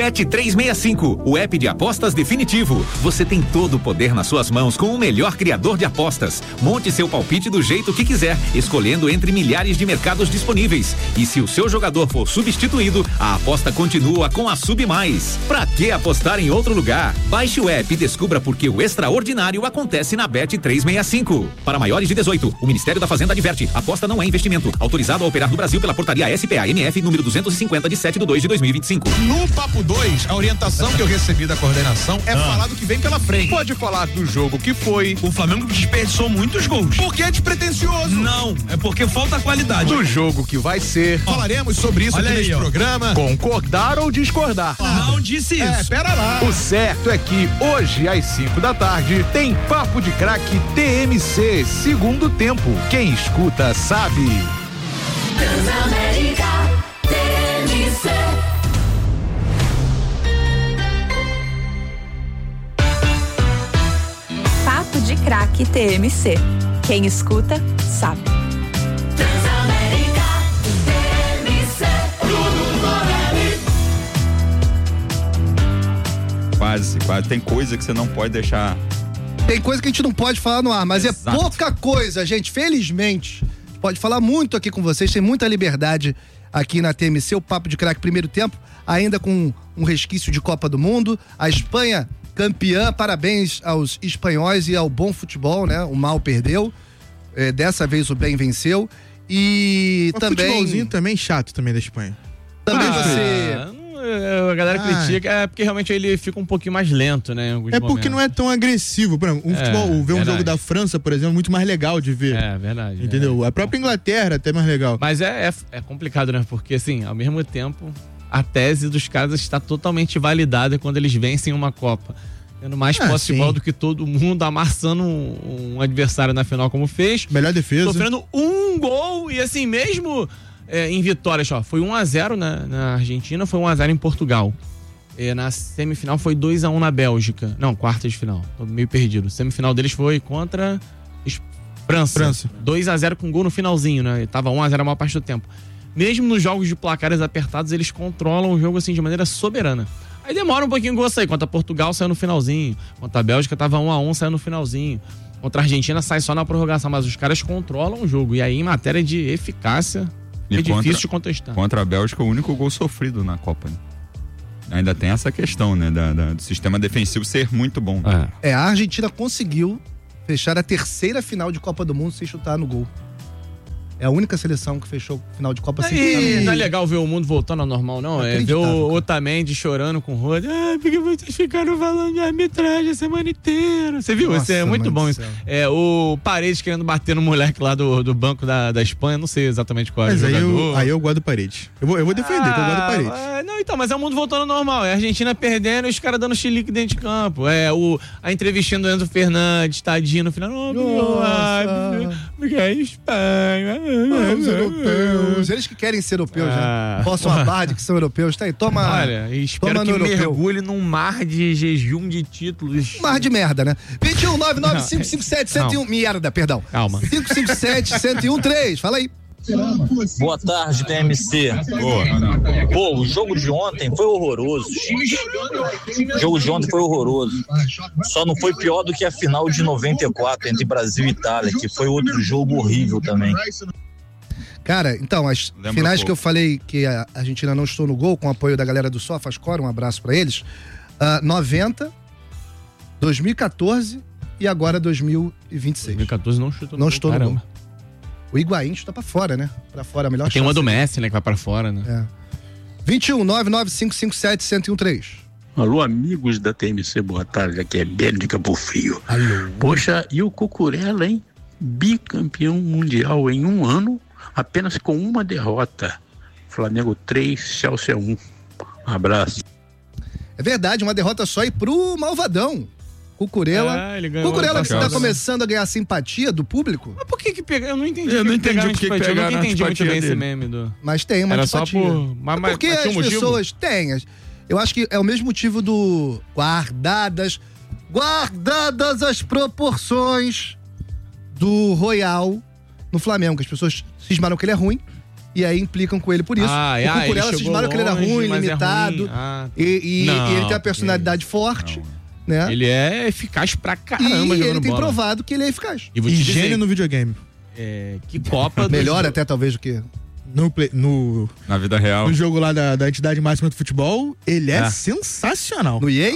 Bet365, o app de apostas definitivo. Você tem todo o poder nas suas mãos com o melhor criador de apostas. Monte seu palpite do jeito que quiser, escolhendo entre milhares de mercados disponíveis. E se o seu jogador for substituído, a aposta continua com a Sub Mais. Pra que apostar em outro lugar? Baixe o app e descubra por que o extraordinário acontece na Bet365. Para maiores de 18, o Ministério da Fazenda adverte: aposta não é investimento. Autorizado a operar no Brasil pela portaria SPA-MF número 250 de 7/2/2025. No Papo 2, a orientação que eu recebi da coordenação é falar do que vem pela frente. Pode falar do jogo que foi. O Flamengo desperdiçou muitos gols. Porque é despretensioso. Não, é porque falta qualidade. Do jogo que vai ser. Falaremos sobre isso aqui neste programa. Concordar ou discordar? Não disse isso. Pera lá. O certo é que hoje, às 5 da tarde, tem Papo de Craque TMC, segundo tempo. Quem escuta sabe. Transamérica TMC. Papo de Craque TMC. Quem escuta, sabe. Transamérica TMC. Quase. Tem coisa que você não pode deixar. Tem coisa que a gente não pode falar no ar, mas Exato. é pouca coisa, gente. Felizmente, pode falar muito aqui com vocês, tem muita liberdade aqui na TMC, o Papo de Craque primeiro tempo, ainda com um resquício de Copa do Mundo. A Espanha campeã, parabéns aos espanhóis e ao bom futebol, né? O mal perdeu, dessa vez o bem venceu. E também... futebolzinho também chato também da Espanha. Também você... A galera critica, porque realmente ele fica um pouquinho mais lento, né? É porque não é tão agressivo. Por exemplo, futebol, ver um jogo da França, por exemplo, é muito mais legal de ver. É verdade. Entendeu? A própria Inglaterra é até mais legal. Mas é complicado, né? Porque, assim, ao mesmo tempo, a tese dos caras está totalmente validada quando eles vencem uma Copa. Tendo mais posse de bola do que todo mundo, amassando um adversário na final como fez. Melhor defesa. Sofrendo um gol e, assim, mesmo... em vitórias, foi 1-0 na Argentina, foi 1-0 em Portugal. Na semifinal foi 2-1 na Bélgica. Não, quarta de final. Tô meio perdido. Semifinal deles foi contra França. 2-0 com gol no finalzinho, né? Tava 1-0 a maior parte do tempo. Mesmo nos jogos de placares apertados, eles controlam o jogo assim de maneira soberana. Aí demora um pouquinho o gol a sair. Contra Portugal saiu no finalzinho. Contra a Bélgica tava 1-1, saiu no finalzinho. Contra a Argentina sai só na prorrogação. Mas os caras controlam o jogo. E aí, em matéria de eficácia... É difícil de contestar. Contra a Bélgica, o único gol sofrido na Copa. Né? Ainda tem essa questão, né? Do sistema defensivo ser muito bom. A Argentina conseguiu fechar a terceira final de Copa do Mundo sem chutar no gol. É a única seleção que fechou final de Copa sem chutar no gol. Não é legal ver o mundo voltando ao normal, não. É ver o Otamendi chorando com o Rode. Porque vocês ficaram falando de arbitragem a semana inteira. Você viu? Isso é muito bom. Isso. O Paredes querendo bater no moleque lá do banco da Espanha. Não sei exatamente qual é o jogador. Aí eu gosto do Paredes. Eu vou defender, que eu gosto do Paredes. Mas é o mundo voltando ao normal. É a Argentina perdendo e os caras dando chilique dentro de campo. A entrevistinha do Enzo Fernandes, tadinho no final. Porque é Espanha. Os europeus. Eles que querem ser europeus, né? Possam a barra de que são europeus. Tá aí, toma. Olha, espero que mergulhe num mar de jejum de títulos. Mar de merda, né? 21-99557-1001. Merda, perdão. Calma. 557-1013. Fala aí. Boa tarde, TMC. Pô, o jogo de ontem foi horroroso. Só não foi pior do que a final de 94 entre Brasil e Itália, que foi outro jogo horrível também. Cara, então, as finais que eu falei que a Argentina não estou no gol, com o apoio da galera do SofaScore, um abraço pra eles. 90, 2014 e agora 2026. 2014 não chutou no gol. Não estou no gol. O Higuaín chuta pra fora, né? Pra fora, a melhor chance. Tem uma do Messi, né? Que vai pra fora, né? 21-99557-1013. Alô, amigos da TMC, boa tarde. Aqui é Belo de Cabo Frio. Alô. Poxa, e o Cucurella, hein? Bicampeão mundial em um ano, apenas com uma derrota. Flamengo 3, Chelsea 1. Um abraço. É verdade, uma derrota só e pro Malvadão. Cucurella. Cucurella que tá começando a ganhar simpatia do público. Mas por que pegar? Eu não entendi. Eu não entendi porque pegaram. Eu nunca entendi muito bem esse meme do... Mas tem uma antipatia. Porque as pessoas têm. Eu acho que é o mesmo motivo do guardadas as proporções do Royal no Flamengo, que as pessoas cismaram que ele é ruim E aí implicam com ele por isso. O Cucurella cismaram que ele era ruim, limitado. E ele tem a personalidade forte. Né? Ele é eficaz pra caramba. E ele tem provado que ele é eficaz. E gênio no videogame. Que Copa... Melhor até talvez do que... Na vida real. No jogo lá da entidade máxima do futebol, ele é sensacional. No EA?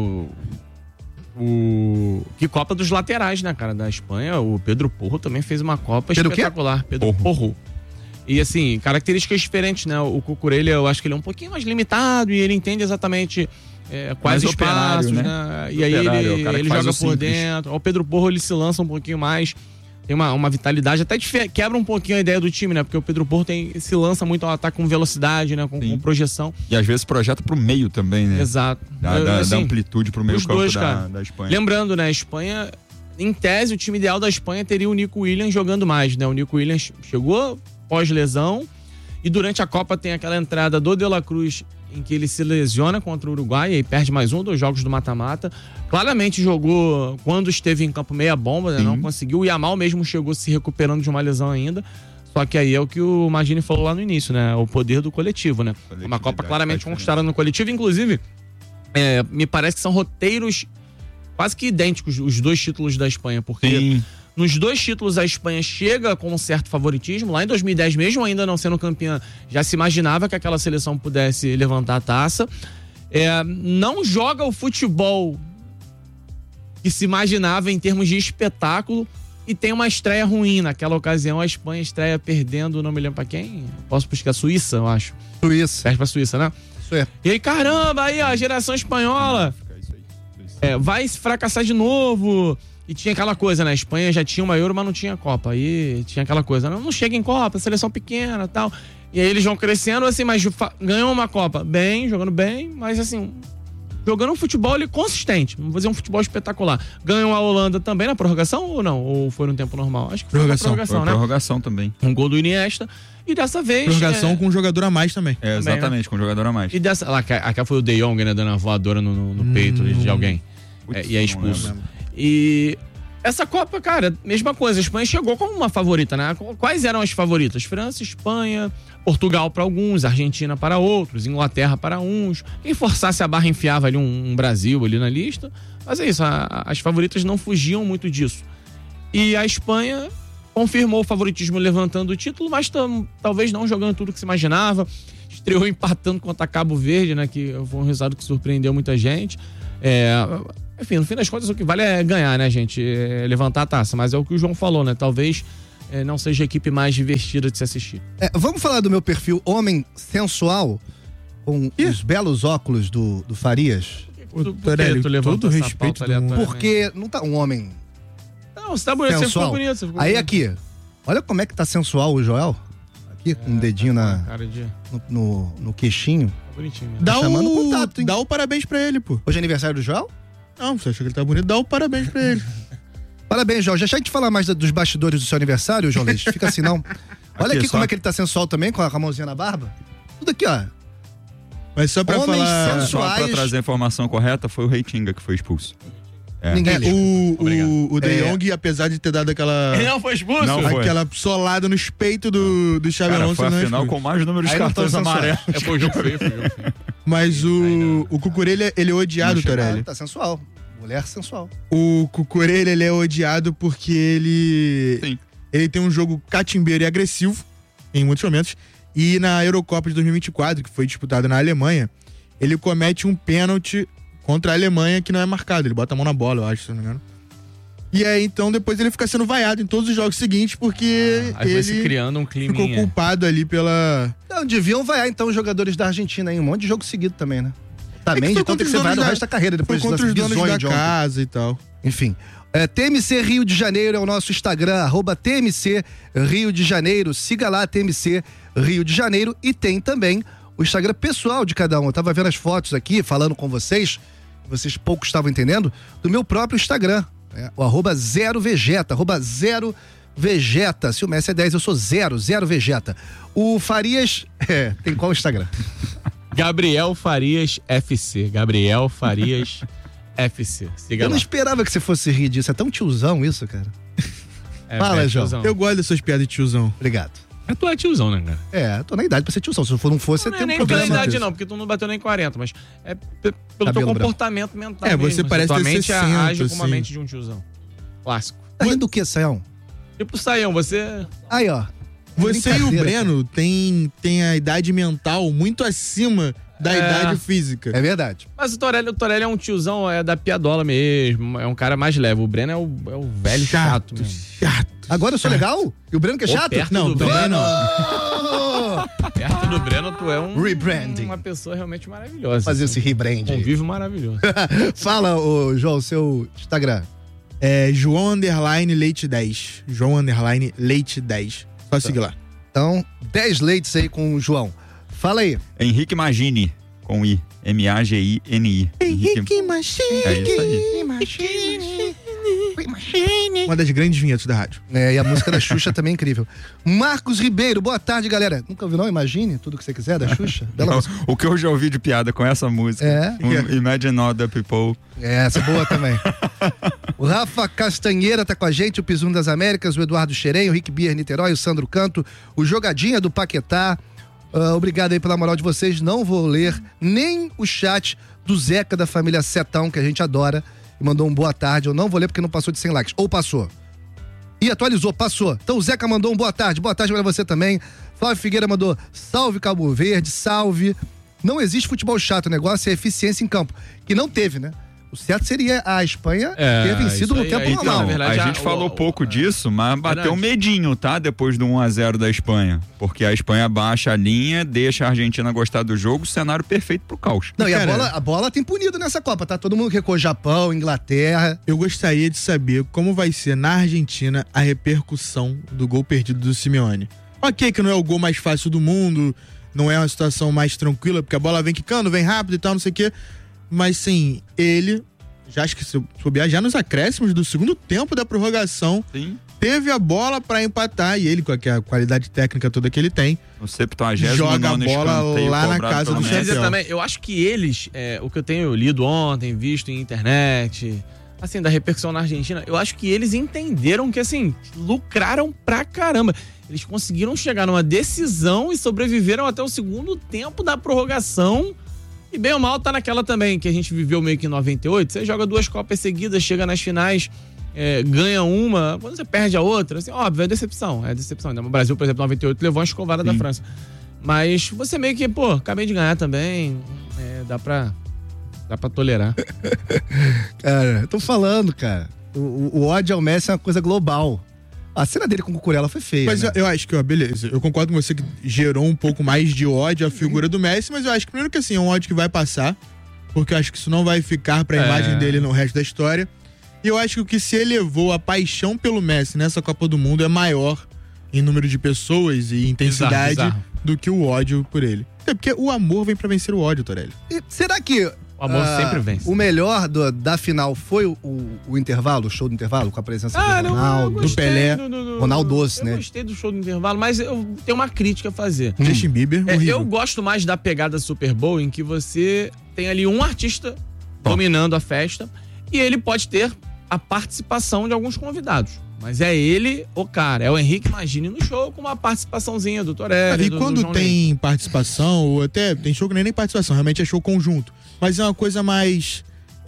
Que Copa dos laterais, né, cara, da Espanha. O Pedro Porro também fez uma Copa espetacular. Pedro Porro. E assim, características diferentes, né? O Cucurella, eu acho que ele é um pouquinho mais limitado e ele entende exatamente quais espaços, né? E aí ele joga por dentro. O Pedro Porro, ele se lança um pouquinho mais, tem uma vitalidade, até quebra um pouquinho a ideia do time, né? Porque o Pedro Porro se lança muito ao ataque com velocidade, né? Com projeção. E às vezes projeta pro meio também, né? Exato. Dá amplitude pro meio campo da Espanha. Lembrando, né? A Espanha, em tese, o time ideal da Espanha teria o Nico Williams jogando mais, né? O Nico Williams chegou pós-lesão e durante a Copa tem aquela entrada do De La Cruz em que ele se lesiona contra o Uruguai e aí perde mais um dos jogos do mata-mata. Claramente jogou quando esteve em campo meia bomba, né? Não conseguiu. O Yamal mesmo chegou se recuperando de uma lesão ainda. Só que aí é o que o Magini falou lá no início, né? O poder do coletivo, né? Uma Copa claramente conquistada no coletivo. Inclusive, me parece que são roteiros quase que idênticos os dois títulos da Espanha, porque nos dois títulos a Espanha chega com um certo favoritismo. Lá em 2010, mesmo ainda não sendo campeã, já se imaginava que aquela seleção pudesse levantar a taça. Não joga o futebol que se imaginava em termos de espetáculo e tem uma estreia ruim. Naquela ocasião, a Espanha estreia perdendo, não me lembro pra quem. Posso buscar? Suíça, eu acho. Suíça. Perde pra Suíça, né? Isso é. E aí, caramba, aí a geração espanhola vai fracassar de novo. E tinha aquela coisa, né? A Espanha já tinha uma Euro, mas não tinha Copa. Aí tinha aquela coisa, não chega em Copa, seleção pequena e tal. E aí eles vão crescendo, assim, mas ganham uma Copa bem, jogando bem, mas assim, jogando um futebol ali consistente. Vamos fazer um futebol espetacular. Ganham a Holanda também na prorrogação ou não? Ou foi no tempo normal? Acho que foi na prorrogação, né? Prorrogação também. Um gol do Iniesta. E dessa vez... Prorrogação com um jogador a mais também. Exatamente, né? Com um jogador a mais. E dessa... Aquela foi o De Jong, né? Dando uma voadora no peito de alguém. E é expulso. E essa Copa, cara, mesma coisa. A Espanha chegou como uma favorita, né? Quais eram as favoritas? França, Espanha, Portugal para alguns, Argentina para outros, Inglaterra para uns. Quem forçasse a barra enfiava ali um Brasil ali na lista. Mas é isso, as favoritas não fugiam muito disso. E a Espanha confirmou o favoritismo levantando o título, mas talvez não jogando tudo que se imaginava. Estreou empatando contra Cabo Verde, né? Que foi um resultado que surpreendeu muita gente. Enfim, no fim das contas, o que vale é ganhar, né, gente? Levantar a taça. Mas é o que o João falou, né? Talvez não seja a equipe mais divertida de se assistir. Vamos falar do meu perfil homem sensual, com os belos óculos do Farias? Tu levantou todo respeito porque não tá um homem... Não, você tá bonito, sensual. Você ficou bonito. Aí aqui, olha como é que tá sensual o Joel. Aqui, com um dedinho no queixinho. Bonitinho. Dá chamando contato, hein? Dá o parabéns pra ele, pô. Hoje é aniversário do Joel? Não, você achou que ele tá bonito? Dá o parabéns pra ele. Parabéns, Joel. Já de falar mais dos bastidores do seu aniversário, João Leite? Fica assim, não. Olha aqui como é que ele tá sensual também, com a mãozinha na barba. Tudo aqui, ó. Mas só pra Homens falar... sensuais... Só pra trazer a informação correta, foi o Reitinga que foi expulso. O De Jong, apesar de ter dado aquela... Ele não foi expulso? Não foi. Aquela solada nos peitos do Xabi Alonso. Foi a final com mais número de cartões amarelos. Foi o jogo feio. Mas o Cucurella, ele é odiado, Torelli. Tá sensual. Mulher sensual. O Cucurella, ele é odiado porque ele tem um jogo catimbeiro e agressivo, em muitos momentos. E na Eurocopa de 2024, que foi disputada na Alemanha, ele comete um pênalti contra a Alemanha que não é marcado. Ele bota a mão na bola, eu acho, se não me engano. E aí, então, depois ele fica sendo vaiado em todos os jogos seguintes, porque ele se criando um clima. Ficou culpado ali pela... Não, deviam vaiar, então, os jogadores da Argentina aí. Um monte de jogo seguido também, né? Também, então tem que ser vaiado o resto da carreira, depois foi contra os donos da casa e tal. Enfim. TMC Rio de Janeiro é o nosso Instagram, @TMC Rio de Janeiro. Siga lá, TMC Rio de Janeiro. E tem também o Instagram pessoal de cada um. Eu tava vendo as fotos aqui, falando com vocês poucos estavam entendendo, do meu próprio Instagram. O @0vegeta, @0vegeta. Se o Messi é 10, eu sou 0 Vegeta. O Farias, tem qual Instagram? Gabriel Farias FC. Gabriel Farias FC. Siga eu não lá. esperava que você fosse rir disso. É tão tiozão isso, cara. Fala, João. Eu gosto dessas piadas de tiozão. Obrigado. Tu é tiozão, né, cara? Tô na idade pra ser tiozão. Se não fosse, você Não tem é um nem problema. pela idade, disso. não, porque tu não bateu nem 40, mas é pelo Cabelo teu branco. comportamento mental. É, você mesmo. parece tua ter mente 60, age como a assim. mente de um tiozão. Clássico. Tá rindo do que, Sayão? Tipo, Saião, você. Aí, ó. Você e o Brincadeira, Breno tem a idade mental muito acima da idade física. É verdade. Mas o Torelli é um tiozão, é da piadola mesmo, é um cara mais leve. O Breno é o velho chato mesmo. Agora eu sou legal? E o Breno que é chato? Perto Não, do também Breno, Oh! perto do Breno, tu é Rebranding. uma pessoa realmente maravilhosa. Fazer assim. esse rebrand. Convívio maravilhoso. Fala, ô, João, seu Instagram. É João_Leite10. João_Leite10. Só seguir lá. Então, 10 leites aí com o João. Fala aí. Henrique Magini, com I. M-A-G-I-N-I. Henrique Magini. É isso aí. Uma das grandes vinhetas da rádio. E a música da Xuxa também é incrível. Marcos Ribeiro, boa tarde, galera. Nunca ouviu, não? Imagine tudo que você quiser da Xuxa. Bela música. O que eu já ouvi de piada com essa música. Imagine all the people. Essa é boa também. O Rafa Castanheira tá com a gente, o Pisun das Américas, o Eduardo Xerém, o Rick Bier Niterói, o Sandro Canto, o Jogadinha do Paquetá. Obrigado aí pela moral de vocês. Não vou ler nem o chat do Zeca da família Setão, que a gente adora, e mandou um boa tarde. Eu não vou ler porque não passou de 100 likes. Ou passou. E atualizou, passou. Então o Zeca mandou um boa tarde. Boa tarde pra você também. Flávio Figueira mandou salve Cabo Verde, salve. Não existe futebol chato, o negócio é eficiência em campo. Que não teve, né? O certo seria a Espanha ter vencido no tempo normal. Então, a gente falou pouco disso, mas bateu um medinho, tá? Depois do 1-0 da Espanha. Porque a Espanha baixa a linha, deixa a Argentina gostar do jogo, cenário perfeito pro caos. Não, e a bola tem punido nessa Copa, tá? Todo mundo recuou Japão, Inglaterra. Eu gostaria de saber como vai ser na Argentina a repercussão do gol perdido do Simeone. Ok, que não é o gol mais fácil do mundo, não é uma situação mais tranquila, porque a bola vem quicando, vem rápido e tal, não sei o quê. Mas sim, ele, já acho que se bobear, já nos acréscimos do segundo tempo da prorrogação, teve a bola pra empatar, e ele, com a qualidade técnica toda que ele tem, o 79º joga a bola lá na casa do chapéu. Também, eu acho que eles, o que eu tenho lido ontem, visto em internet, assim, da repercussão na Argentina, eu acho que eles entenderam que, assim, lucraram pra caramba. Eles conseguiram chegar numa decisão e sobreviveram até o segundo tempo da prorrogação. E bem ou mal tá naquela também, que a gente viveu meio que em 98. Você joga 2 Copas seguidas, chega nas finais, ganha uma, quando você perde a outra, assim, óbvio, é decepção. O Brasil, por exemplo, em 98, levou uma escovada da França. Mas você meio que, acabei de ganhar também, dá pra tolerar. Cara, eu tô falando, cara. O ódio ao Messi é uma coisa global. A cena dele com o Cucurella foi feia. Mas né? eu acho que, beleza, eu concordo com você que gerou um pouco mais de ódio à figura do Messi, mas eu acho que primeiro que assim, é um ódio que vai passar, porque eu acho que isso não vai ficar pra imagem dele no resto da história. E eu acho que o que se elevou a paixão pelo Messi nessa Copa do Mundo é maior em número de pessoas e intensidade Bizarro. do que o ódio por ele. É porque o amor vem pra vencer o ódio, Torelli. E será que o amor sempre vence? O melhor da final foi o intervalo, o show do intervalo, com a presença do Ronaldo, do Pelé, Ronaldo Doce, né? Eu gostei do show do intervalo, mas eu tenho uma crítica a fazer. Justin Bieber, horrível. Eu gosto mais da pegada Super Bowl, em que você tem ali um artista dominando a festa e ele pode ter a participação de alguns convidados. Mas é ele, o cara, é o Henrique Magini no show com uma participaçãozinha do Torelli. E quando tem participação, ou até tem show que nem participação, realmente é show conjunto. Mas é uma coisa mais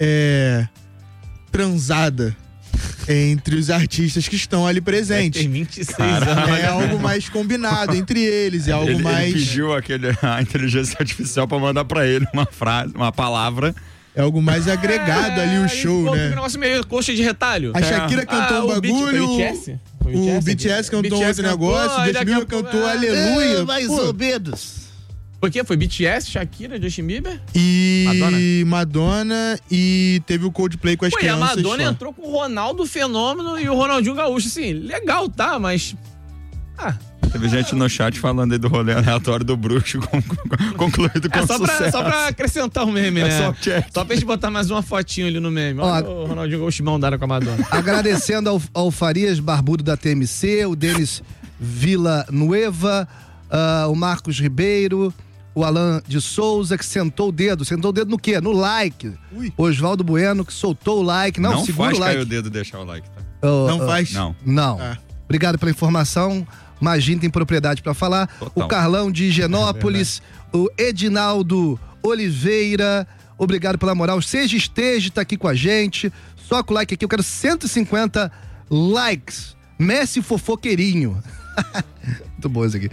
transada entre os artistas que estão ali presentes. Tem 26 anos. É algo mais combinado entre eles, é algo mais... Ele pediu a inteligência artificial pra mandar pra ele uma frase, uma palavra. É algo mais agregado ali o show, né? Um negócio meio coxa de retalho. A Shakira cantou um bagulho, o BTS cantou outro negócio, o Justin Bieber cantou Aleluia. Mais ou menos. Por quê? Foi BTS, Shakira, Justin Bieber? E Madonna e teve o Coldplay com as crianças. E a Madonna entrou com o Ronaldo Fenômeno e o Ronaldinho Gaúcho. Assim, legal, tá? Mas... Teve gente no chat falando aí do rolê aleatório do bruxo concluído com sucesso. Só pra acrescentar o meme, né? Só pra gente botar mais uma fotinho ali no meme. Olha o Ronaldinho Gaúcho mão dada com a Madonna. Agradecendo ao Farias Barbudo da TMC, o Denis Villanueva, o Marcos Ribeiro, o Alan de Souza, que sentou o dedo. Sentou o dedo no quê? No like. Oswaldo Bueno, que soltou o like. Não, segura faz o like. cair o dedo e deixar o like, tá? Não faz? Não. Não. Obrigado pela informação. Magin tem propriedade pra falar. Total. O Carlão de Higienópolis, o Edinaldo Oliveira, obrigado pela moral. Seja Esteja tá aqui com a gente. Só com o like aqui, eu quero 150 likes. Messi fofoqueirinho. Muito bom isso aqui.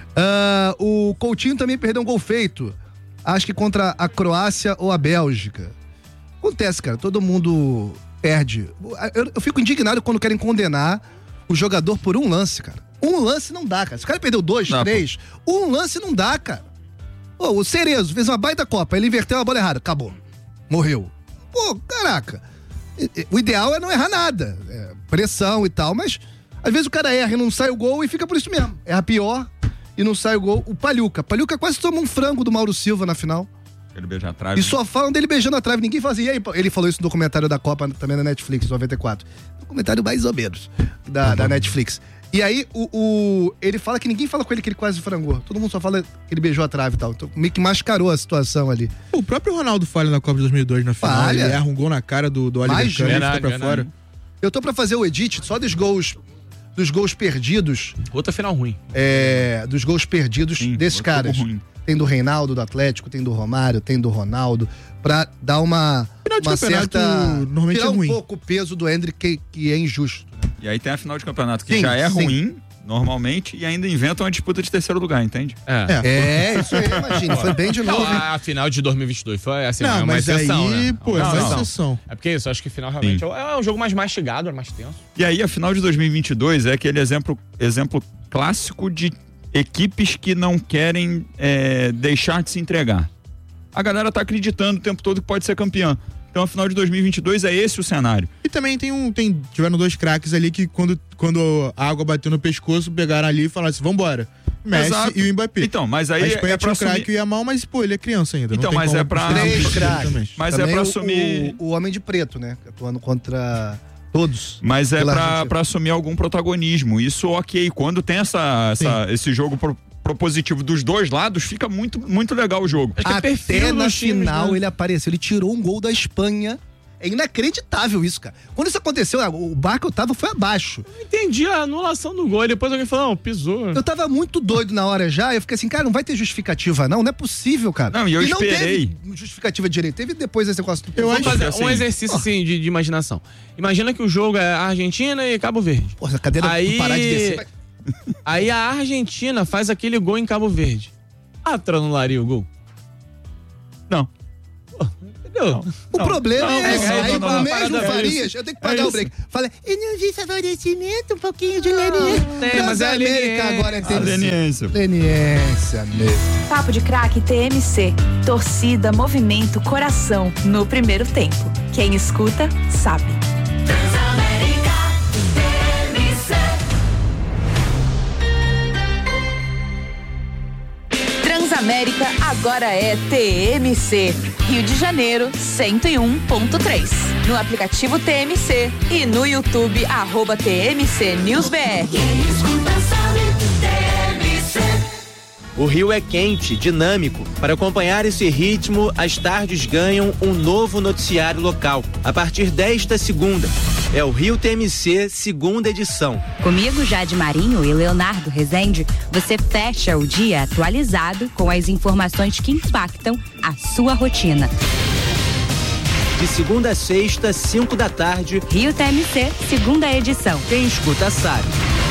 O Coutinho também perdeu um gol feito. Acho que contra a Croácia ou a Bélgica. Acontece, cara, todo mundo perde. Eu fico indignado quando querem condenar o jogador por um lance, cara. Um lance não dá, cara. Se o cara perdeu 2, 3, um lance não dá, cara. Pô, o Cerezo fez uma baita Copa, ele inverteu a bola errada, acabou. Morreu. Pô, caraca. O ideal é não errar nada. Pressão e tal, mas às vezes o cara erra e não sai o gol e fica por isso mesmo. Erra pior e não sai o gol. O Palhuca quase tomou um frango do Mauro Silva na final. Ele beija a trave. E só falam dele beijando a trave. Ninguém fala assim, e aí? Ele falou isso no documentário da Copa, também na Netflix, 94. Documentário mais ou menos, da Netflix. E aí, ele fala que ninguém fala com ele que ele quase frangou. Todo mundo só fala que ele beijou a trave e tal. Então, meio que mascarou a situação ali. O próprio Ronaldo falha na Copa de 2002 na final. Falha. Ele erra um gol na cara do Oliver Kahn, ele fica pra fora. Eu tô pra fazer o edit só dos gols perdidos. Outra final ruim. Dos gols perdidos desses caras. Ruim. Tem do Reinaldo, do Atlético, tem do Romário, tem do Ronaldo. Pra dar uma certa... normalmente tirar é ruim. um pouco o peso do Hendrick, que é injusto. E aí tem a final de campeonato, que Sim, já é sim. ruim, normalmente, e ainda inventam uma disputa de terceiro lugar, entende? Isso aí, imagina. Foi bem de novo. Não, a final de 2022 foi assim, Não, uma mas exceção, aí, né? pô, é uma exceção. É porque isso, acho que final realmente é um jogo mais mastigado, é mais tenso. E aí a final de 2022 é aquele exemplo clássico de equipes que não querem deixar de se entregar. A galera tá acreditando o tempo todo que pode ser campeã. Então a final de 2022 é esse o cenário. E também tiveram 2 craques ali que quando a água bateu no pescoço, pegaram ali e falaram assim, vambora. Messi Exato. e o Mbappé. Então, mas aí a Espanha pra tinha o craque e o Yamal, mas pô, ele é criança ainda. Então, não tem mas como é pra... 3 craques. Mas Também é pra assumir... O Homem de Preto, né? Atuando contra todos. Mas é pra assumir algum protagonismo. Isso ok. Quando tem esse jogo propositivo dos dois lados, fica muito, muito legal o jogo. Até na final ele apareceu. Ele tirou um gol da Espanha. É inacreditável isso, cara. Quando isso aconteceu, o bar que eu tava foi abaixo. Eu entendi a anulação do gol. E depois alguém falou, não, pisou. Eu tava muito doido na hora já. Eu fiquei assim, cara, não vai ter justificativa, não. Não é possível, cara. Não, e eu esperei. Não teve justificativa direito. Teve depois esse negócio do... Vamos fazer um exercício assim, de imaginação. Imagina que o jogo é Argentina e Cabo Verde. Porra, a cadeira não parar de descer. Aí a Argentina faz aquele gol em Cabo Verde. Anularia o gol? Não. Entendeu? O problema é esse. Aí não, o mesmo Farias, eu tenho que pagar o break. Fala, eu não vi favorecimento, um pouquinho de leniência. Mas é América agora é leniência. Leniência mesmo. Papo de Craque TMC. Torcida, movimento, coração no primeiro tempo. Quem escuta, sabe. Transamérica agora é TMC. Rio de Janeiro, 101.3. No aplicativo TMC e no YouTube, @TMC NewsBR. O Rio é quente, dinâmico. Para acompanhar esse ritmo, as tardes ganham um novo noticiário local. A partir desta segunda, é o Rio TMC, segunda edição. Comigo, Jade Marinho e Leonardo Rezende, você fecha o dia atualizado com as informações que impactam a sua rotina. De segunda a sexta, 5 da tarde, Rio TMC, segunda edição. Quem escuta sabe.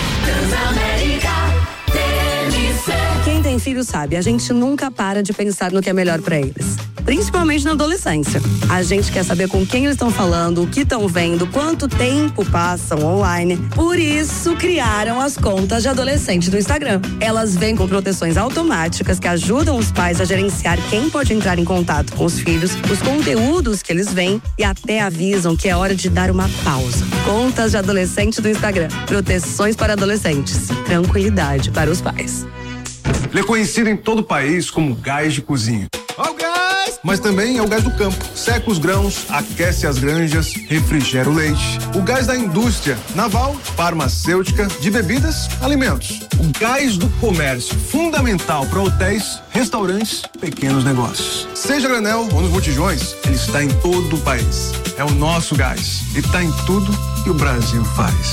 Quem tem filho sabe, a gente nunca para de pensar no que é melhor pra eles. Principalmente na adolescência. A gente quer saber com quem eles estão falando, o que estão vendo, quanto tempo passam online. Por isso, criaram as contas de adolescente do Instagram. Elas vêm com proteções automáticas que ajudam os pais a gerenciar quem pode entrar em contato com os filhos, os conteúdos que eles veem e até avisam que é hora de dar uma pausa. Contas de adolescente do Instagram. Proteções para adolescentes. Tranquilidade para os pais. Ele é conhecido em todo o país como gás de cozinha. Ó o gás! Mas também é o gás do campo. Seca os grãos, aquece as granjas, refrigera o leite. O gás da indústria naval, farmacêutica, de bebidas, alimentos. O gás do comércio, fundamental para hotéis, restaurantes, pequenos negócios. Seja granel ou nos botijões, ele está em todo o país. É o nosso gás e está em tudo que o Brasil faz.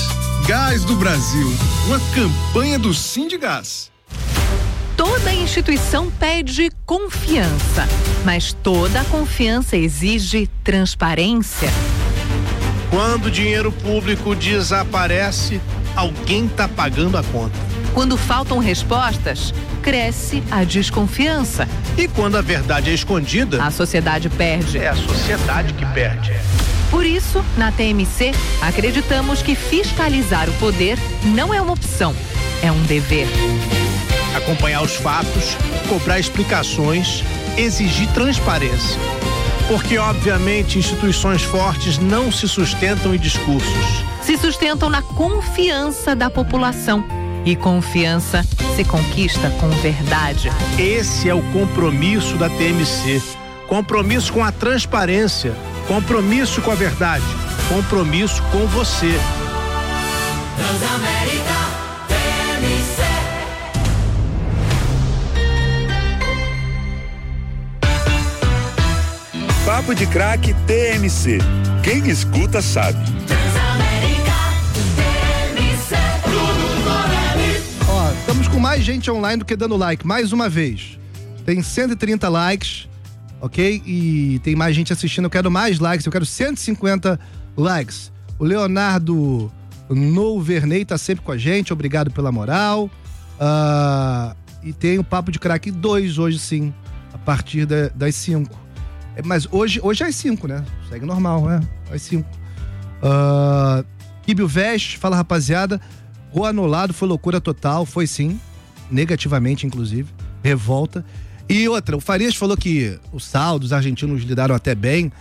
Gás do Brasil, uma campanha do Sindigás. Toda instituição pede confiança, mas toda confiança exige transparência. Quando o dinheiro público desaparece, alguém está pagando a conta. Quando faltam respostas, cresce a desconfiança. E quando a verdade é escondida, a sociedade perde. É a sociedade que perde. Por isso, na TMC, acreditamos que fiscalizar o poder não é uma opção, é um dever. Acompanhar os fatos, cobrar explicações, exigir transparência. Porque, obviamente, instituições fortes não se sustentam em discursos. Se sustentam na confiança da população. E confiança se conquista com verdade. Esse é o compromisso da TMC. Compromisso com a transparência. Compromisso com a verdade. Compromisso com você. Transamérica TMC. Papo de Craque TMC. Quem escuta sabe. Ó, estamos com mais gente online do que dando like, mais uma vez. Tem 130 likes, ok? E tem mais gente assistindo, eu quero mais likes, eu quero 150 likes. O Leonardo Nouverney tá sempre com a gente, obrigado pela moral. E tem o Papo de Craque 2 hoje sim, a partir das 5. Mas hoje é às 5, né? Segue normal, né? Às 5. Kibio Veste, fala rapaziada. O anulado foi loucura total, foi sim. Negativamente, inclusive. Revolta. E outra, o Farias falou que o saldo, os argentinos lidaram até bem.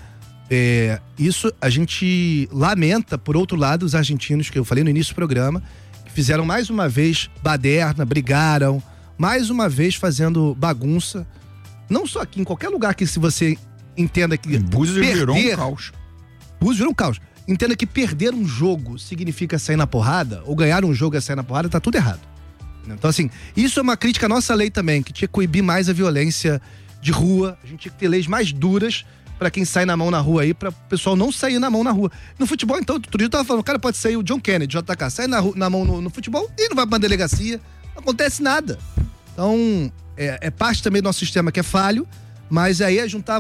Isso a gente lamenta, por outro lado, os argentinos, que eu falei no início do programa, que fizeram mais uma vez baderna, brigaram, mais uma vez fazendo bagunça. Não só aqui, em qualquer lugar que se você entenda que Búzios virou um caos. Búzios virou um caos. Entenda que perder um jogo significa sair na porrada, ou ganhar um jogo é sair na porrada, tá tudo errado. Então assim, isso é uma crítica à nossa lei também, que tinha que coibir mais a violência de rua, a gente tinha que ter leis mais duras pra quem sai na mão na rua aí, pra o pessoal não sair na mão na rua. No futebol, então, outro dia eu tava falando, o cara pode sair, o John Kennedy, JK, sai na mão no futebol e não vai pra uma delegacia, não acontece nada. Então, é parte também do nosso sistema que é falho, mas aí é juntar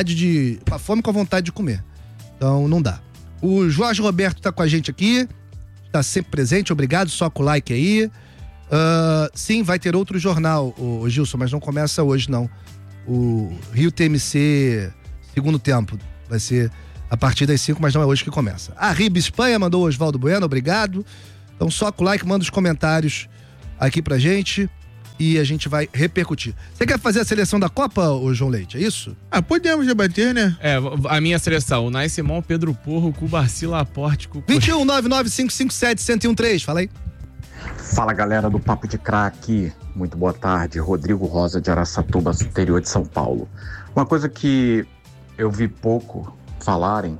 a fome com a vontade de comer. Então, não dá. O Jorge Roberto tá com a gente aqui, tá sempre presente, obrigado, só com o like aí. Sim, vai ter outro jornal, o Gilson, mas não começa hoje, não. O Rio TMC segundo tempo, vai ser a partir das 5, mas não é hoje que começa. A Riba Espanha mandou o Osvaldo Bueno, obrigado. Então só com o like, manda os comentários aqui pra gente e a gente vai repercutir. Você quer fazer a seleção da Copa, ô João Leite, é isso? Podemos debater, né? A minha seleção, o Nai Simão, Pedro Porro, Cubarci, Laporte, 21-99557-1013, fala aí. Fala galera do Papo de Craque, muito boa tarde, Rodrigo Rosa de Araçatuba, interior de São Paulo. Uma coisa que eu vi pouco falarem,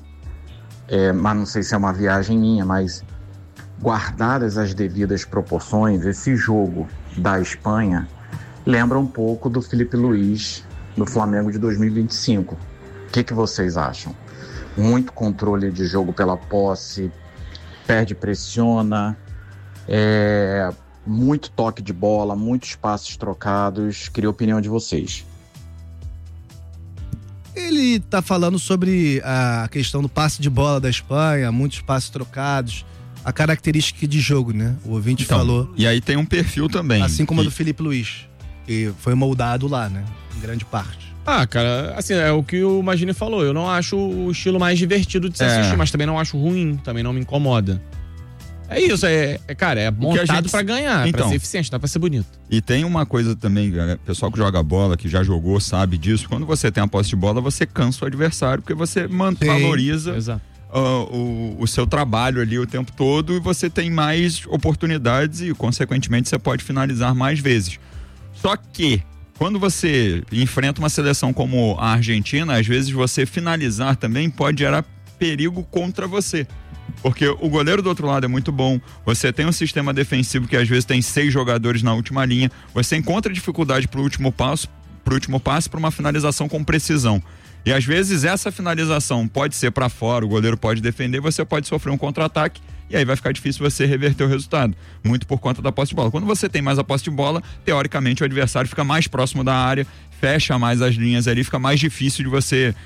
mas não sei se é uma viagem minha, mas guardadas as devidas proporções, esse jogo da Espanha lembra um pouco do Felipe Luiz do Flamengo de 2025. O que vocês acham? Muito controle de jogo pela posse, perde, pressiona, muito toque de bola, muitos passes trocados. Queria a opinião de vocês. Ele tá falando sobre a questão do passe de bola da Espanha, muitos passes trocados, a característica de jogo, né? O ouvinte falou. E aí tem um perfil também. Assim como a do Felipe Luiz, que foi moldado lá, né? Em grande parte. Cara, assim, é o que o Magini falou. Eu não acho o estilo mais divertido de se assistir, mas também não acho ruim, também não me incomoda. É isso, cara, é montado pra ganhar, pra ser eficiente, dá pra ser bonito. E tem uma coisa também, pessoal que joga bola, que já jogou, sabe disso. Quando você tem a posse de bola, você cansa o adversário, porque você valoriza o seu trabalho ali o tempo todo e você tem mais oportunidades e, consequentemente, você pode finalizar mais vezes. Só que, quando você enfrenta uma seleção como a Argentina, às vezes você finalizar também pode gerar perigo contra você. Porque o goleiro do outro lado é muito bom, você tem um sistema defensivo que às vezes tem 6 jogadores na última linha, você encontra dificuldade pro último passe para uma finalização com precisão. E às vezes essa finalização pode ser para fora, o goleiro pode defender, você pode sofrer um contra-ataque e aí vai ficar difícil você reverter o resultado, muito por conta da posse de bola. Quando você tem mais a posse de bola, teoricamente o adversário fica mais próximo da área, fecha mais as linhas ali, fica mais difícil de você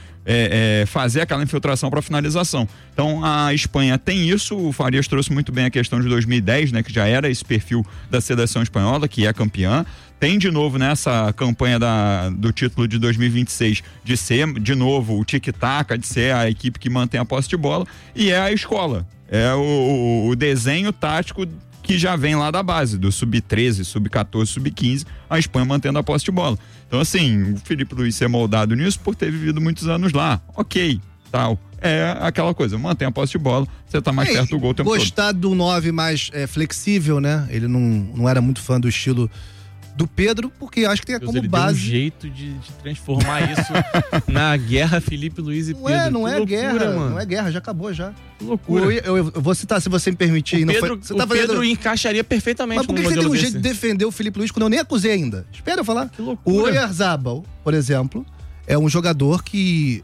fazer aquela infiltração para finalização. Então a Espanha tem isso, o Farias trouxe muito bem a questão de 2010, né, que já era esse perfil da seleção espanhola, que é campeã. Tem de novo nessa campanha do título de 2026 de ser de novo o tic-tac, de ser a equipe que mantém a posse de bola, e é a escola, é o desenho tático que já vem lá da base, do sub-13, sub-14, sub-15, a Espanha mantendo a posse de bola. Então assim, o Filipe Luís ser moldado nisso por ter vivido muitos anos lá, ok, tal. É aquela coisa, mantém a posse de bola, você tá mais perto do gol o tempo todo. Gostar do 9 mais flexível, né? Ele não era muito fã do estilo do Pedro, porque acho que tem como ele base. Deu um jeito de transformar isso na guerra Filipe Luís e Pedro. Não é loucura, guerra, mano. não é guerra, já acabou já. Que loucura. Eu vou citar, se você me permitir. Pedro encaixaria perfeitamente. Mas por que você tem um jeito de defender o Filipe Luís quando eu nem acusei ainda? Espera eu falar. Que loucura. O Oyarzabal, por exemplo, é um jogador que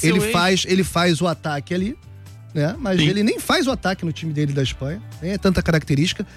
ele faz o ataque ali, né? Mas ele nem faz o ataque no time dele da Espanha, nem é tanta característica.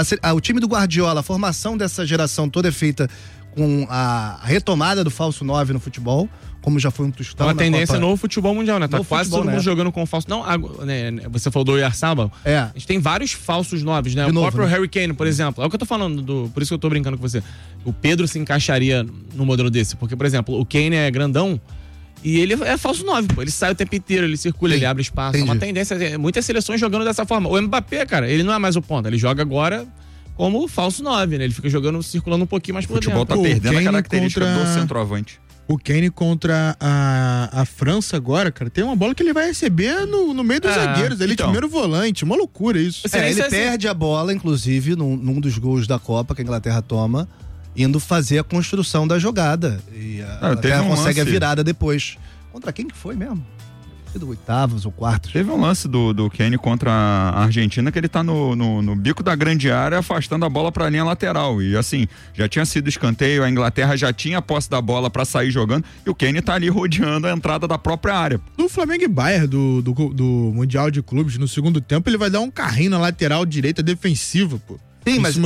O time do Guardiola, a formação dessa geração toda é feita com a retomada do falso 9 no futebol, como já foi um tostão. Uma tendência no futebol mundial, né? Tá quase todo mundo jogando com falso. Não, você falou do Oyarzabal. A gente tem vários falsos 9, né? O próprio Harry Kane, por exemplo. É o que eu tô falando, por isso que eu tô brincando com você. O Pedro se encaixaria no modelo desse, porque, por exemplo, o Kane é grandão e ele é falso 9, pô. Ele sai o tempo inteiro, ele circula, ele abre espaço. É uma tendência, muitas seleções jogando dessa forma. O Mbappé, cara, ele não é mais o ponta, ele joga agora como falso 9, né? Ele fica circulando um pouquinho mais por dentro. O futebol tá perdendo a característica do centroavante. O Kane contra a França agora, cara, tem uma bola que ele vai receber no meio dos zagueiros, ele de primeiro volante, uma loucura isso. Ele perde a bola, inclusive, num dos gols da Copa que a Inglaterra toma, indo fazer a construção da jogada. E a Inglaterra consegue a virada depois. Contra quem que foi mesmo? Do oitavos ou quartos. Teve um lance do Kane contra a Argentina que ele tá no bico da grande área afastando a bola pra linha lateral e assim, já tinha sido escanteio, a Inglaterra já tinha a posse da bola pra sair jogando e o Kane tá ali rodeando a entrada da própria área. No Flamengo e Bayern do Mundial de Clubes, no segundo tempo, ele vai dar um carrinho na lateral direita defensiva, pô. Sim, mas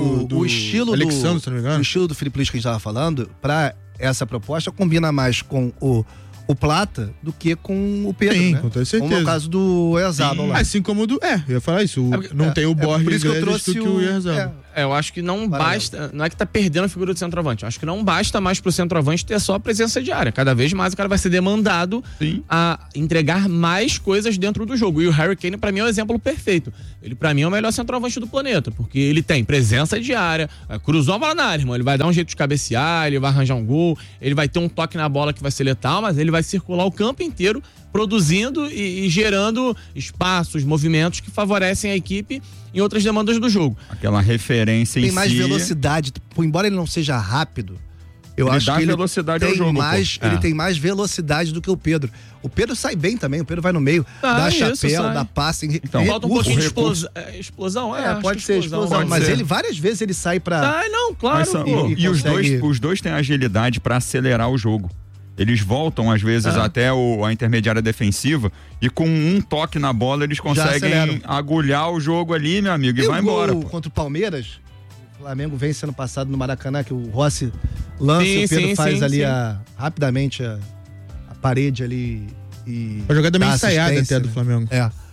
o estilo Alexandre, se não me engano. O estilo do Filipe Luís que a gente tava falando, pra essa proposta, combina mais com o Plata do que com o Pedro, né? Com toda certeza. Como é o caso do Oyarzabal lá. Assim como eu ia falar isso. Não tem o Borges, por isso que eu trouxe o Oyarzabal. Eu acho que não basta, não é que tá perdendo a figura do centroavante, eu acho que não basta mais pro centroavante ter só a presença de área, cada vez mais o cara vai ser demandado a entregar mais coisas dentro do jogo, e o Harry Kane pra mim é o exemplo perfeito, ele pra mim é o melhor centroavante do planeta, porque ele tem presença de área, cruzou a bola na área, irmão, ele vai dar um jeito de cabecear, ele vai arranjar um gol, ele vai ter um toque na bola que vai ser letal, mas ele vai circular o campo inteiro, produzindo e gerando espaços, movimentos que favorecem a equipe em outras demandas do jogo. Aquela referência tem mais velocidade, embora ele não seja rápido, eu acho que ele velocidade tem mais, ele tem mais velocidade do que o Pedro. O Pedro sai bem também, o Pedro vai no meio, dá chapéu, dá passe. Então, falta um pouquinho de explosão, pode ser explosão, mas ele várias vezes ele sai pra... não, claro. E os dois têm agilidade pra acelerar o jogo. Eles voltam, às vezes, até a intermediária defensiva e com um toque na bola eles conseguem agulhar o jogo ali, meu amigo, e vai embora. Contra o Palmeiras, o Flamengo vence ano passado no Maracanã, que o Rossi lança e o Pedro faz ali rapidamente a parede ali e... A jogada meio ensaiada até do Flamengo.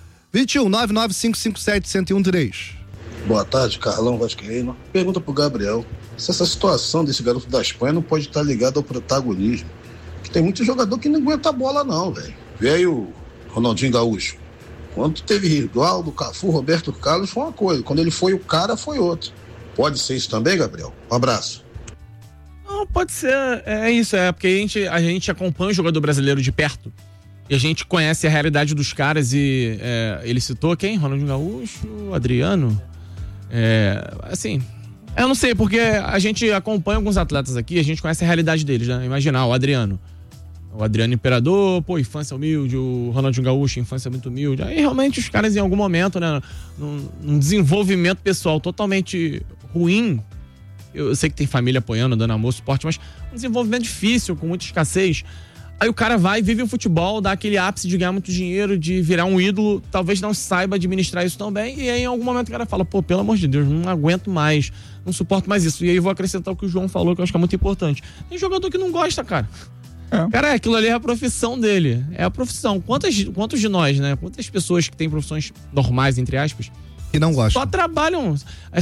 21 99557 1013. Boa tarde, Carlão Vascaíno. Pergunta pro Gabriel se essa situação desse garoto da Espanha não pode estar ligada ao protagonismo. Tem muito jogador que não aguenta a bola não, velho. Veio o Ronaldinho Gaúcho. Quando teve Rivaldo, Cafu, Roberto Carlos, foi uma coisa. Quando ele foi o cara, foi outro. Pode ser isso também, Gabriel? Um abraço. Não, pode ser. É isso, porque a gente acompanha o jogador brasileiro de perto. E a gente conhece a realidade dos caras e ele citou quem? Ronaldinho Gaúcho, Adriano. Assim... Eu não sei, porque a gente acompanha alguns atletas aqui, a gente conhece a realidade deles, né? Imaginar, o Adriano Imperador, infância humilde, o Ronaldinho Gaúcho, infância muito humilde. Aí realmente os caras em algum momento, né, num desenvolvimento pessoal totalmente ruim, eu sei que tem família apoiando, dando amor, suporte, mas um desenvolvimento difícil, com muita escassez, Aí o cara vai, vive o futebol, dá aquele ápice de ganhar muito dinheiro, de virar um ídolo, talvez não saiba administrar isso tão bem, e aí em algum momento o cara fala, pô, pelo amor de Deus, não aguento mais, não suporto mais isso. E aí eu vou acrescentar o que o João falou, que eu acho que é muito importante. Tem jogador que não gosta, cara. Cara, aquilo ali é a profissão dele, é a profissão. Quantos de nós, né? Quantas pessoas que têm profissões normais, entre aspas, que não gostam, só trabalham,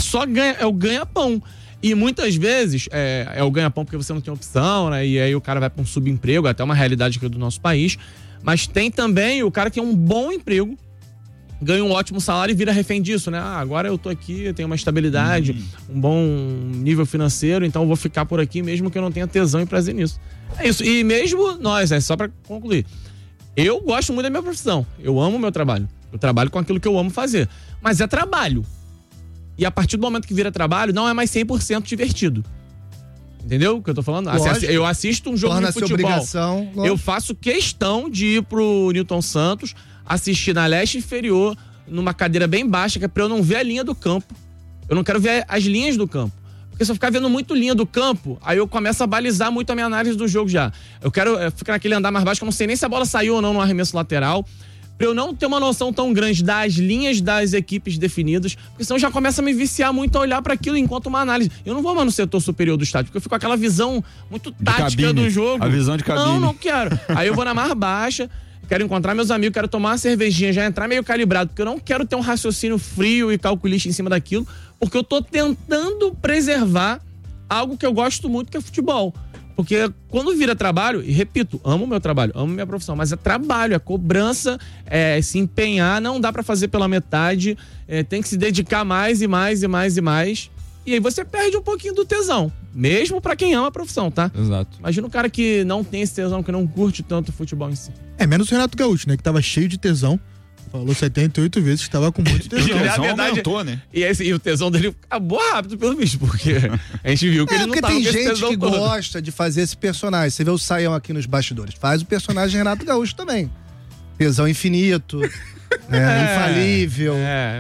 é o ganha-pão. E muitas vezes é o ganha-pão porque você não tem opção, né? E aí o cara vai para um subemprego, até uma realidade aqui do nosso país. Mas tem também o cara que tem um bom emprego, ganha um ótimo salário e vira refém disso, né? Agora eu tô aqui, eu tenho uma estabilidade, um bom nível financeiro, então eu vou ficar por aqui mesmo que eu não tenha tesão e prazer nisso. É isso. E mesmo nós, só para concluir, eu gosto muito da minha profissão. Eu amo o meu trabalho. Eu trabalho com aquilo que eu amo fazer. Mas é trabalho. E a partir do momento que vira trabalho, não é mais 100% divertido. Entendeu o que eu tô falando? Eu assisto um jogo de futebol. Eu faço questão de ir pro Newton Santos, assistir na Leste Inferior, numa cadeira bem baixa, que é pra eu não ver a linha do campo. Eu não quero ver as linhas do campo. Porque se eu ficar vendo muito linha do campo, aí eu começo a balizar muito a minha análise do jogo já. Eu quero ficar naquele andar mais baixo, que eu não sei nem se a bola saiu ou não no arremesso lateral. Pra eu não ter uma noção tão grande das linhas das equipes definidas, porque senão já começa a me viciar muito a olhar para aquilo enquanto uma análise. Eu não vou mais no setor superior do estádio, porque eu fico com aquela visão muito tática do jogo. A visão de cabine. Não quero. Aí eu vou na mais baixa, quero encontrar meus amigos, quero tomar uma cervejinha, já entrar meio calibrado, porque eu não quero ter um raciocínio frio e calculista em cima daquilo, porque eu tô tentando preservar algo que eu gosto muito, que é futebol. Porque quando vira trabalho, e repito, amo o meu trabalho, amo minha profissão, mas é trabalho, é cobrança, é se empenhar, não dá pra fazer pela metade, tem que se dedicar mais e mais e mais e mais. E aí você perde um pouquinho do tesão, mesmo pra quem ama a profissão, tá? Exato. Imagina um cara que não tem esse tesão, que não curte tanto o futebol em si. Menos o Renato Gaúcho, né? Que tava cheio de tesão. Falou 78 vezes que estava com muito tesão. O tesão aumentou, né? E o tesão dele acabou rápido, pelo visto, porque a gente viu que ele não tava com esse tesão todo. Tem gente que gosta de fazer esse personagem. Você vê o Saião aqui nos bastidores. Faz o personagem Renato Gaúcho também. Tesão infinito, infalível.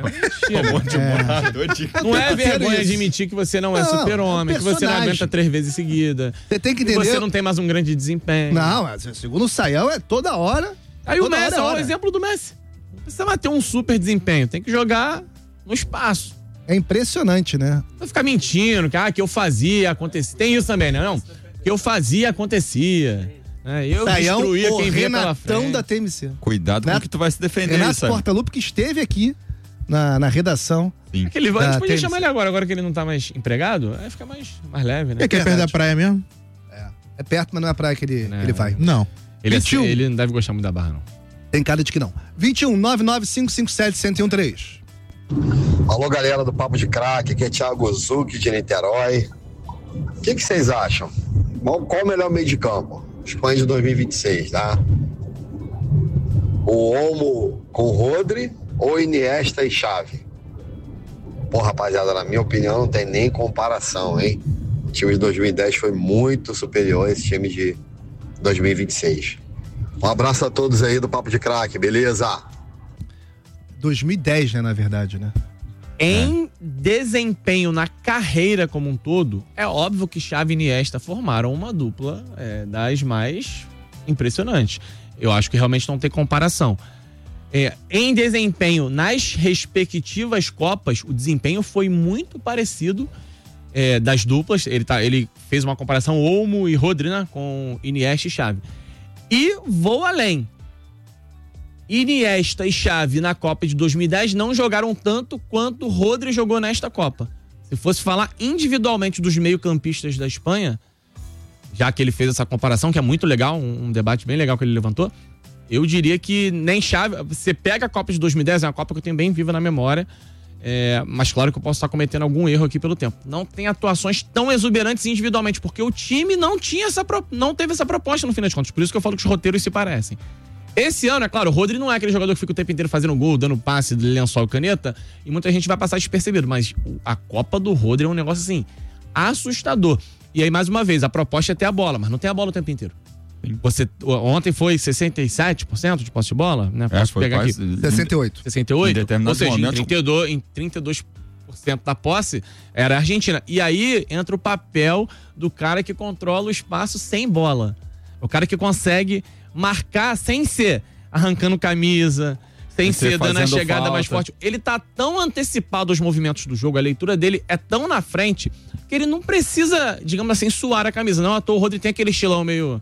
Não é vergonha admitir que você não é super-homem, que você não aguenta 3 vezes seguida. Você tem que entender. Que você não tem mais um grande desempenho. Não, segundo o Saião, é toda hora. Aí o Messi é um exemplo do Messi. Não precisa mais ter um super desempenho, tem que jogar no espaço. É impressionante, né? Não ficar mentindo, que eu fazia, acontecia. Tem isso também, não? Que eu fazia, acontecia. Eu Saião, destruía quem vinha pela Renatão frente. da TMC. Cuidado com o que tu vai se defender, Renato Portaluppi, que esteve aqui na redação. Sim. A gente podia chamar ele agora que ele não tá mais empregado, aí fica mais leve, né? É que é perto da praia mesmo? É perto, mas não é a praia que ele vai. Não. Ele não deve gostar muito da Barra, não. Tem cara de que não. 21 99557 1013. Alô, galera do Papo de Craque, aqui é Thiago Zucchi de Niterói. O que vocês acham? Qual o melhor meio de campo? Espanha de 2026, tá? O Olmo com Rodri ou Iniesta e Xavi? Pô, rapaziada, na minha opinião não tem nem comparação, hein? O time de 2010 foi muito superior a esse time de 2026. Um abraço a todos aí do Papo de Craque, beleza? 2010, né, na verdade, né? Em desempenho na carreira como um todo, é óbvio que Xavi e Iniesta formaram uma dupla das mais impressionantes. Eu acho que realmente não tem comparação. Em desempenho nas respectivas Copas, o desempenho foi muito parecido das duplas. Ele fez uma comparação Olmo e Rodri, né, com Iniesta e Xavi. E vou além. Iniesta e Xavi na Copa de 2010 não jogaram tanto quanto Rodri jogou nesta Copa. Se fosse falar individualmente dos meio-campistas da Espanha, já que ele fez essa comparação, que é muito legal, um debate bem legal que ele levantou, eu diria que nem Xavi... Você pega a Copa de 2010, é uma Copa que eu tenho bem viva na memória, mas claro que eu posso estar cometendo algum erro aqui pelo tempo. Não tem atuações tão exuberantes individualmente, porque o time não teve essa proposta no fim das contas. Por isso que eu falo que os roteiros se parecem. Esse ano, é claro, o Rodri não é aquele jogador que fica o tempo inteiro fazendo gol, dando passe, lençol e caneta, e muita gente vai passar despercebido, mas a Copa do Rodri é um negócio assim, assustador. E aí, mais uma vez, a proposta é ter a bola, mas não tem a bola o tempo inteiro. Ontem foi 67% de posse de bola, né? Posso foi pegar quase aqui. 68. 68? Ou seja, momentos... em 32% da posse era a Argentina. E aí entra o papel do cara que controla o espaço sem bola. É o cara que consegue marcar sem ser arrancando camisa, sem ser dando a chegada falta mais forte. Ele tá tão antecipado aos movimentos do jogo, a leitura dele é tão na frente, que ele não precisa, digamos assim, suar a camisa. Não à toa o Rodri tem aquele estilão meio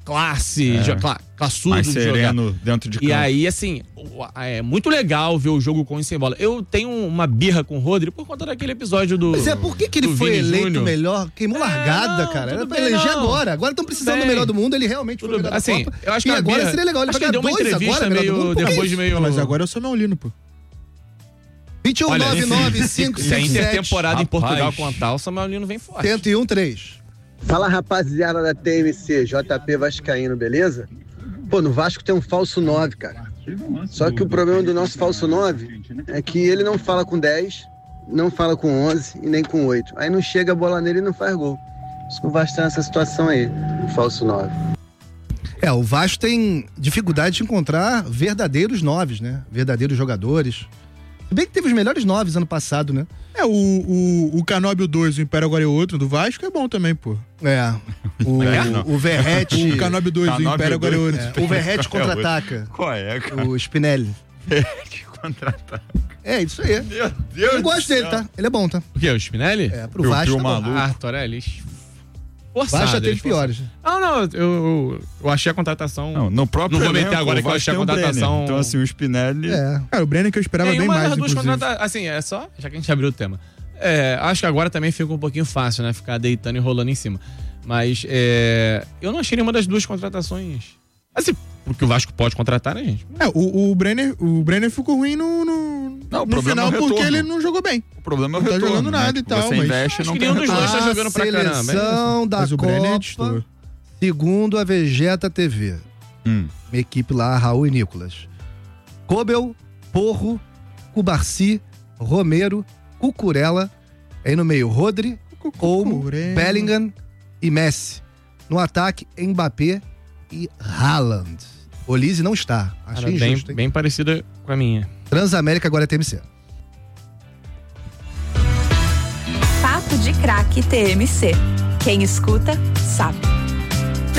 classudo mais de sereno jogar dentro de campo. E aí, assim, é muito legal ver o jogo com e sem bola. Eu tenho uma birra com o Rodri por conta daquele episódio do. Mas por que ele foi eleito melhor? Queimou largada, cara. Era pra eleger agora. Agora estão precisando do melhor do mundo. Ele realmente foi o melhor da Copa. Eu acho que agora seria legal. Ele acho vai que deu uma entrevista agora, meio depois de meio. Mas agora eu sou Maulino, pô. 21-9-9-5-5-7. Se a intertemporada em Portugal contar, o Samuel Lino vem forte. 101-3. Fala, rapaziada da TMC, JP Vascaíno, beleza? Pô, no Vasco tem um falso 9, cara. Só que o problema do nosso falso 9 é que ele não fala com 10, não fala com 11 e nem com 8. Aí não chega a bola nele e não faz gol. Acho que o Vasco tá nessa situação aí, o falso 9. O Vasco tem dificuldade de encontrar verdadeiros 9s, né? Verdadeiros jogadores. Se bem que teve os melhores 9s ano passado, né? O Canóbio 2, o Império agora é outro, do Vasco, é bom também, pô. O Verratti. O Canóbio 2, o Império agora é outro. O Verratti contra-ataca. Qual é, cara? O Spinelli. Verratti contra-ataca. É, isso aí. Meu Deus. Eu gosto dele, tá? Ele é bom, tá? O quê? O Spinelli? Pro Vasco tá maluco. Torelli. Vasco já teve piores. Não, eu achei a contratação. Não, no próprio não vou meter elenco, agora que eu achei a contratação. Então, assim, o Spinelli. Cara, o Brenner que eu esperava bem mais. Duas assim, é só. Já que a gente abriu o tema. Acho que agora também fica um pouquinho fácil, né? Ficar deitando e rolando em cima. Mas eu não achei nenhuma das duas contratações. Assim, porque o Vasco pode contratar, né, gente? O Brenner ficou ruim no final porque ele não jogou bem. O problema é o retorno. Não tá jogando nada e tal. Você investe, não tem nenhum dos dois tá jogando pra caramba. Seleção da Copa, segundo a Vegeta TV. Uma equipe lá, Raul e Nicolas. Kobel, Porro, Cubarci, Romero, Cucurella. Aí no meio, Rodri, Olmo, Bellingham e Messi. No ataque, Mbappé e Haaland. Olise não está. Achei injusto, hein? Bem parecida com a minha. Transamérica agora é TMC. Papo de Craque TMC. Quem escuta, sabe.